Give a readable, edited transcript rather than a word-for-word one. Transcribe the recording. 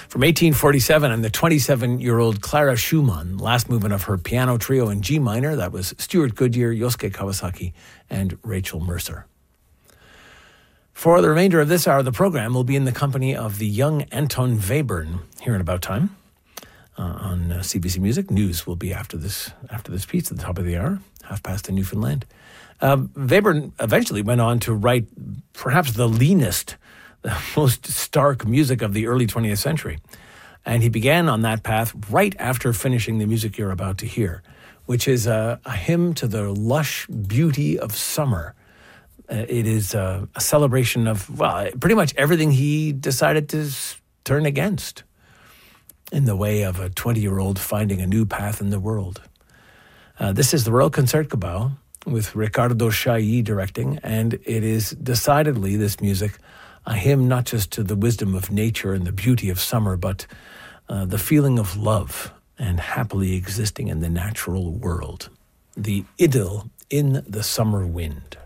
From 1847, and the 27-year-old Clara Schumann, last movement of her piano trio in G minor. That was Stuart Goodyear, Yosuke Kawasaki, and Rachel Mercer. For the remainder of this hour of the program, we'll be in the company of the young Anton Webern here in about time on CBC Music. News will be after this piece at the top of the hour, 5:30 in Newfoundland. Webern eventually went on to write perhaps the leanest, the most stark music of the early 20th century. And he began on that path right after finishing the music you're about to hear, which is a hymn to the lush beauty of summer. It is a celebration of, pretty much everything he decided to turn against in the way of a 20-year-old finding a new path in the world. This is the Royal Concertgebouw with Ricardo Chailly directing, and it is decidedly, this music, a hymn not just to the wisdom of nature and the beauty of summer, but the feeling of love and happily existing in the natural world. The idyll in the summer wind.